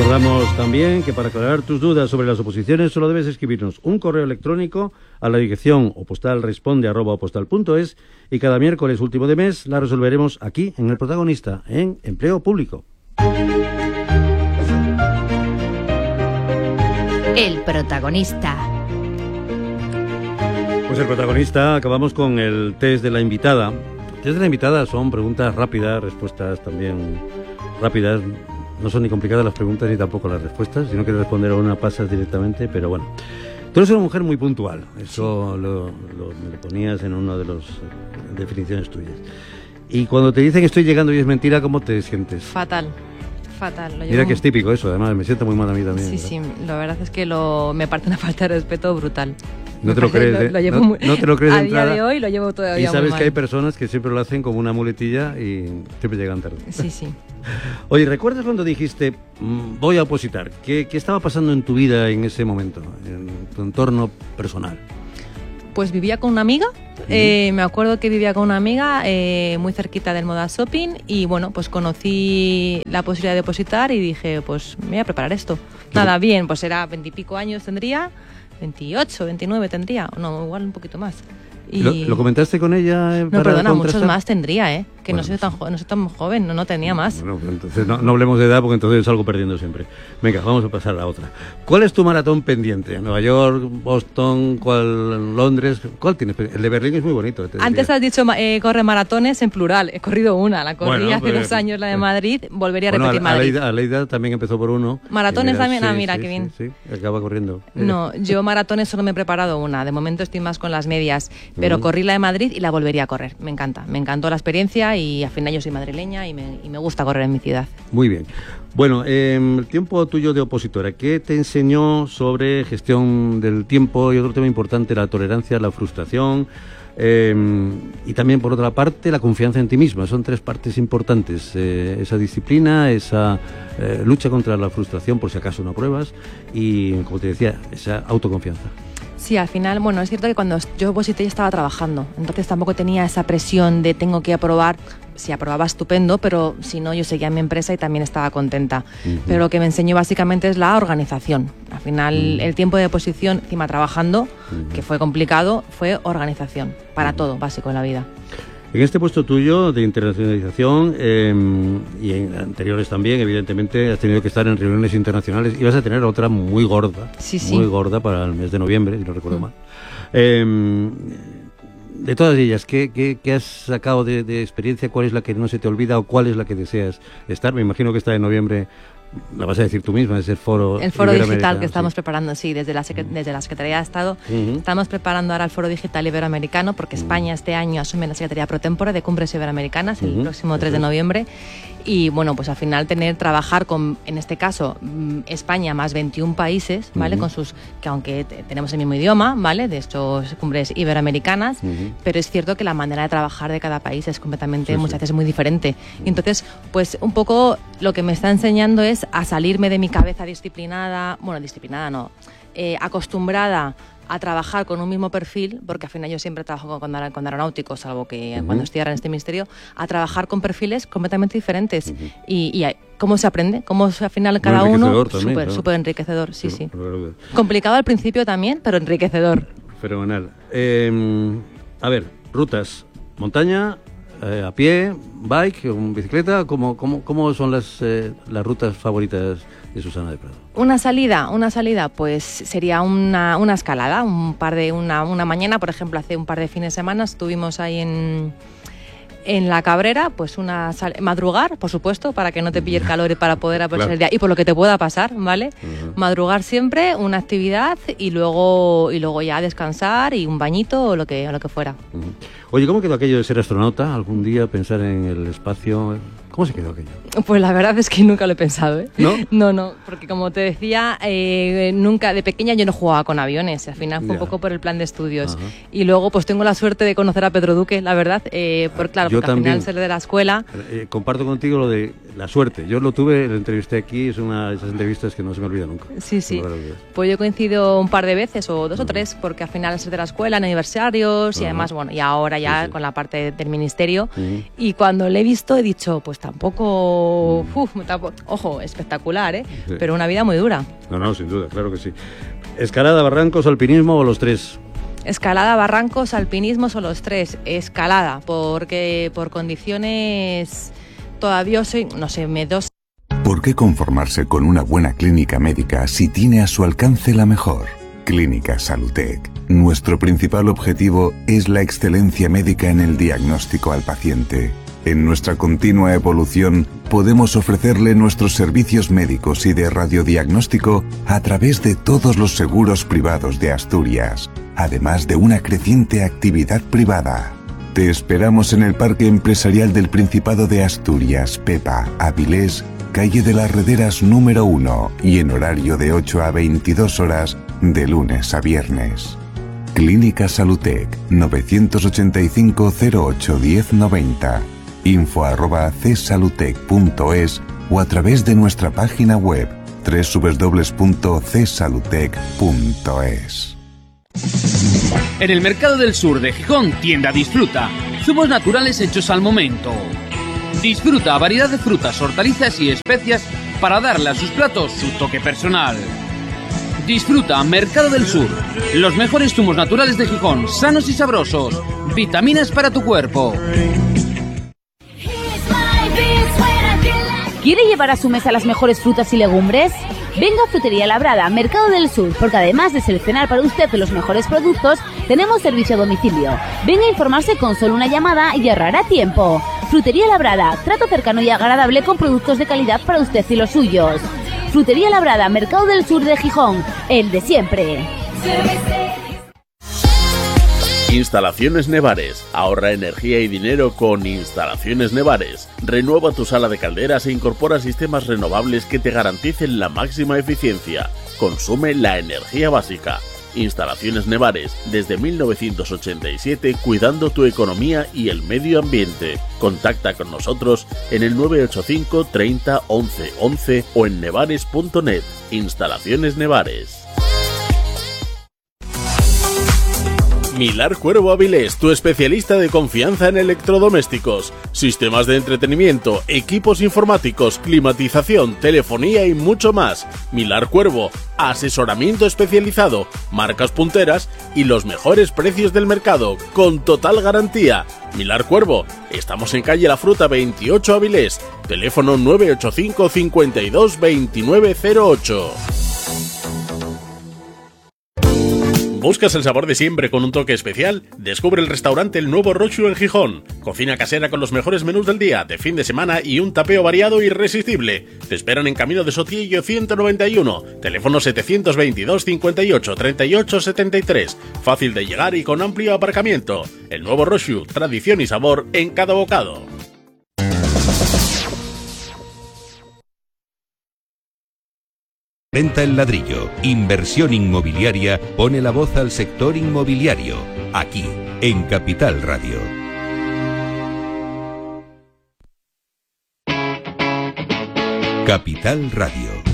Recordamos también que para aclarar tus dudas sobre las oposiciones solo debes escribirnos un correo electrónico a la dirección opostalresponde@opostal.es y cada miércoles último de mes la resolveremos aquí en El Protagonista, en Empleo Público. El Protagonista. Pues El Protagonista, acabamos con el test de la invitada. El test de la invitada son preguntas rápidas, respuestas también rápidas. No son ni complicadas las preguntas ni tampoco las respuestas. Si no quieres responder a una, pasas directamente, pero bueno. Tú eres una mujer muy puntual. Eso me lo ponías en una de las definiciones tuyas. Y cuando te dicen que estoy llegando y es mentira, ¿cómo te sientes? Fatal. Mira que es típico eso, además me siento muy mal a mí también. Sí, ¿verdad? Sí, la verdad es que me parte una falta de respeto brutal. No te lo crees, no te lo crees de entrada. A día de hoy lo llevo todavía Y sabes muy mal. que hay personas que siempre lo hacen como una muletilla y siempre llegan tarde. Sí. Oye, ¿recuerdas cuando dijiste voy a opositar? ¿Qué estaba pasando en tu vida en ese momento, en tu entorno personal? Pues vivía con una amiga, me acuerdo que vivía con una amiga muy cerquita del Moda Shopping y bueno, pues conocí la posibilidad de opositar y dije, pues me voy a preparar esto. Nada, bien, pues era 20 y pico años tendría, 28, 29 tendría, no, igual un poquito más. Y... ¿Lo comentaste con ella? No, perdona, contrastar? muchos más tendría, que bueno, no soy tan joven, no tenía más. Bueno, entonces no hablemos de edad porque entonces salgo perdiendo siempre. Venga, vamos a pasar a la otra. ¿Cuál es tu maratón pendiente? ¿Nueva York, Boston, Londres? ¿Cuál tienes? El de Berlín es muy bonito. Antes has dicho corre maratones en plural. He corrido una, la corrí hace 2 años, la de Madrid. Volvería a repetir Madrid. Aleida también empezó por uno. ¿Maratones también? Sí, mira, qué bien. Sí, acaba corriendo. No, yo maratones solo me he preparado una. De momento estoy más con las medias. Pero corrí la de Madrid y la volvería a correr. Me encanta. Me encantó la experiencia y al final yo soy madrileña y me gusta correr en mi ciudad. Muy bien. Bueno, el tiempo tuyo de opositora, ¿qué te enseñó sobre gestión del tiempo? Y otro tema importante, la tolerancia, la frustración y también, por otra parte, la confianza en ti misma. Son 3 partes importantes. Esa disciplina, esa lucha contra la frustración por si acaso no apruebas y, como te decía, esa autoconfianza. Sí, al final, bueno, es cierto que cuando yo oposité ya estaba trabajando, entonces tampoco tenía esa presión de tengo que aprobar. Si aprobaba, estupendo, pero si no, yo seguía en mi empresa y también estaba contenta. Pero lo que me enseñó básicamente es la organización. Al final, el tiempo de oposición, encima trabajando, que fue complicado, fue organización, para todo, básico en la vida. En este puesto tuyo de internacionalización y en anteriores también, evidentemente, has tenido que estar en reuniones internacionales y vas a tener otra muy gorda, muy gorda para el mes de noviembre, si no recuerdo mal. De todas ellas, ¿qué has sacado de experiencia? ¿Cuál es la que no se te olvida o cuál es la que deseas estar? Me imagino que esta de noviembre la vas a decir tú misma, es el foro digital que estamos preparando, sí, desde la Secretaría de Estado. Estamos preparando ahora el foro digital iberoamericano porque España este año asume la Secretaría Pro Tempore de Cumbres Iberoamericanas el próximo 3 de noviembre. Y bueno, pues al final trabajar con, en este caso, España más 21 países, ¿vale? Con sus, que aunque tenemos el mismo idioma, ¿vale? De estos cumbres iberoamericanas, pero es cierto que la manera de trabajar de cada país es completamente, muchas veces muy diferente. Y entonces, pues un poco lo que me está enseñando es a salirme de mi cabeza acostumbrada a trabajar con un mismo perfil, porque al final yo siempre trabajo con aeronáuticos, salvo que cuando estoy ahora en este ministerio, a trabajar con perfiles completamente diferentes. Y cómo se aprende, cómo al final cada uno, súper enriquecedor, sí. Complicado al principio también, pero enriquecedor. Fenomenal. A ver, rutas, montaña, a pie, bike, bicicleta, ¿cómo son las rutas favoritas de Susana de Prado? Una salida, pues sería una escalada, una mañana, por ejemplo, hace un par de fines de semana estuvimos ahí en la Cabrera, pues madrugar, por supuesto, para que no te pille el calor y para poder aprovechar el día y por lo que te pueda pasar, ¿vale? Madrugar siempre, una actividad y luego ya descansar y un bañito o lo que fuera. Oye, ¿cómo quedó aquello de ser astronauta? ¿Algún día pensar en el espacio? ¿Cómo se quedó aquello? Pues la verdad es que nunca lo he pensado, ¿eh? ¿No? No, porque como te decía, nunca, de pequeña yo no jugaba con aviones, al final fue un poco por el plan de estudios. Y luego pues tengo la suerte de conocer a Pedro Duque, la verdad, porque al final ser de la escuela... comparto contigo lo de la suerte. Yo lo tuve, lo entrevisté aquí, es una de esas entrevistas que no se me olvida nunca. Sí. Pues yo coincido un par de veces, o 2 o 3, porque al final es de la escuela, en aniversarios, y además, bueno, y ahora ya con la parte del ministerio. Y cuando le he visto he dicho, pues tampoco, ojo, espectacular, ¿eh? Sí. Pero una vida muy dura. No, sin duda, claro que sí. ¿Escalada, barrancos, alpinismo o los 3? Escalada, barrancos, alpinismo son los 3. Escalada, porque por condiciones todavía soy, no sé, ¿Por qué conformarse con una buena clínica médica si tiene a su alcance la mejor? Clínica Salutec. Nuestro principal objetivo es la excelencia médica en el diagnóstico al paciente. En nuestra continua evolución, podemos ofrecerle nuestros servicios médicos y de radiodiagnóstico a través de todos los seguros privados de Asturias, además de una creciente actividad privada. Te esperamos en el Parque Empresarial del Principado de Asturias, Pepa, Avilés, calle de las Rederas número 1 y en horario de 8 a 22 horas de lunes a viernes. Clínica Salutec, 985 08 1090. info@csalutec.es o a través de nuestra página web www.csalutec.es. En el Mercado del Sur de Gijón, tienda Disfruta. Zumos naturales hechos al momento. Disfruta variedad de frutas, hortalizas y especias para darle a sus platos su toque personal. Disfruta Mercado del Sur. Los mejores zumos naturales de Gijón, sanos y sabrosos. Vitaminas para tu cuerpo. ¿Quiere llevar a su mesa las mejores frutas y legumbres? Venga a Frutería Labrada, Mercado del Sur, porque además de seleccionar para usted los mejores productos, tenemos servicio a domicilio. Venga a informarse con solo una llamada y ahorrará tiempo. Frutería Labrada, trato cercano y agradable con productos de calidad para usted y los suyos. Frutería Labrada, Mercado del Sur de Gijón, el de siempre. Instalaciones Nevares. Ahorra energía y dinero con Instalaciones Nevares. Renueva tu sala de calderas e incorpora sistemas renovables que te garanticen la máxima eficiencia. Consume la energía básica. Instalaciones Nevares, desde 1987, cuidando tu economía y el medio ambiente. Contacta con nosotros en el 985 30 11 11 o en nevares.net. Instalaciones Nevares. Milar Cuervo Avilés, tu especialista de confianza en electrodomésticos, sistemas de entretenimiento, equipos informáticos, climatización, telefonía y mucho más. Milar Cuervo, asesoramiento especializado, marcas punteras y los mejores precios del mercado, con total garantía. Milar Cuervo, estamos en calle La Fruta 28 Avilés, teléfono 985 52 2908. ¿Buscas el sabor de siempre con un toque especial? Descubre el restaurante El Nuevo Rochu en Gijón. Cocina casera con los mejores menús del día, de fin de semana y un tapeo variado e irresistible. Te esperan en Camino de Sotillo 191, teléfono 722 58 38 73. Fácil de llegar y con amplio aparcamiento. El Nuevo Rochu, tradición y sabor en cada bocado. Venta El Ladrillo, inversión inmobiliaria, pone la voz al sector inmobiliario, aquí, en Capital Radio. Capital Radio.